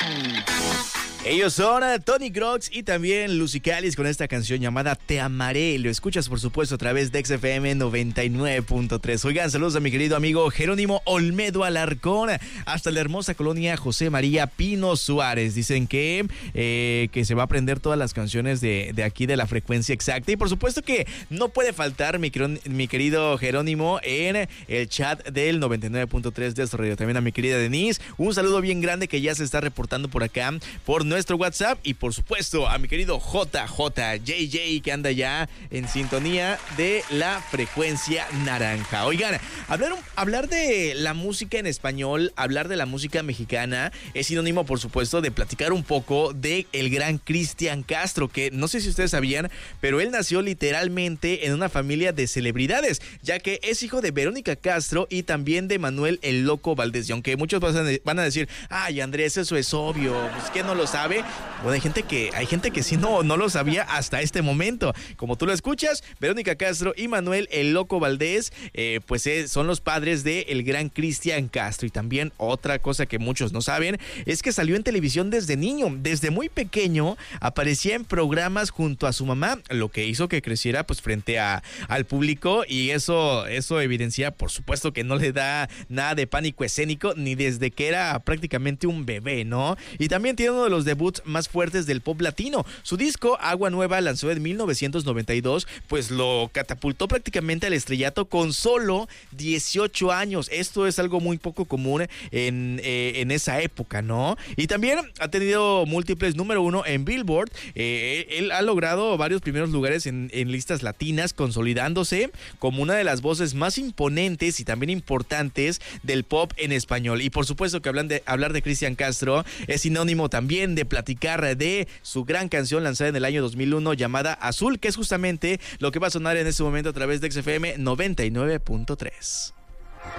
Ellos son Tony Crocs y también Lusicalis con esta canción llamada Te Amaré. Lo escuchas, por supuesto, a través de XFM 99.3. Oigan, saludos a mi querido amigo Jerónimo Olmedo Alarcón, hasta la hermosa colonia José María Pino Suárez. Dicen que se va a aprender todas las canciones de aquí de la frecuencia exacta. Y por supuesto que no puede faltar mi querido Jerónimo en el chat del 99.3 de esta radio. También a mi querida Denise, un saludo bien grande que ya se está reportando por acá, por nuestro WhatsApp, y por supuesto a mi querido JJ que anda ya en sintonía de la frecuencia naranja. Oigan, hablar de la música en español, hablar de la música mexicana es sinónimo, por supuesto, de platicar un poco de el gran Cristian Castro, que no sé si ustedes sabían, pero él nació literalmente en una familia de celebridades, ya que es hijo de Verónica Castro y también de Manuel el Loco Valdés. Y aunque muchos van a decir, ay, Andrés, eso es obvio, pues que no lo sabe. Bueno, hay gente que sí no lo sabía hasta este momento. Como tú lo escuchas, Verónica Castro y Manuel el Loco Valdés, son los padres de el gran Cristian Castro. Y también otra cosa que muchos no saben es que salió en televisión desde niño. Desde muy pequeño aparecía en programas junto a su mamá, lo que hizo que creciera pues frente al público, y eso evidencia, por supuesto, que no le da nada de pánico escénico ni desde que era prácticamente un bebé, ¿no? Y también tiene uno de los debuts más fuertes del pop latino. Su disco Agua Nueva, lanzó en 1992, pues lo catapultó prácticamente al estrellato con solo 18 años. Esto es algo muy poco común en esa época, ¿no? Y también ha tenido múltiples número 1 en Billboard. Él ha logrado varios primeros lugares en listas latinas, consolidándose como una de las voces más imponentes y también importantes del pop en español. Y por supuesto que hablar de Cristian Castro es sinónimo también de platicar de su gran canción lanzada en el año 2001 llamada Azul, que es justamente lo que va a sonar en este momento a través de XFM 99.3.